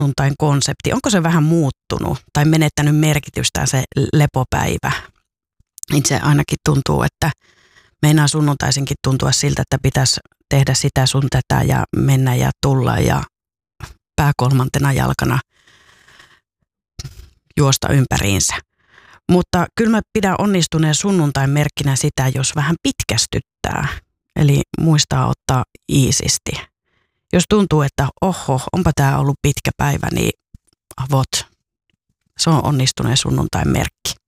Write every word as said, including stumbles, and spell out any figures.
sunnuntain konsepti, onko se vähän muuttunut tai menettänyt merkitystään se lepopäivä? Itse ainakin tuntuu, että meinaa sunnuntaisinkin tuntua siltä, että pitäisi tehdä sitä sun tätä ja mennä ja tulla ja pää kolmantena jalkana juosta ympäriinsä. Mutta kyllä mä pidän onnistuneen sunnuntain merkkinä sitä, jos vähän pitkästyttää. Eli muistaa ottaa iisisti. Jos tuntuu, että oho, onpa tää ollut pitkä päivä, niin avot. Se on onnistuneen sunnuntain merkki.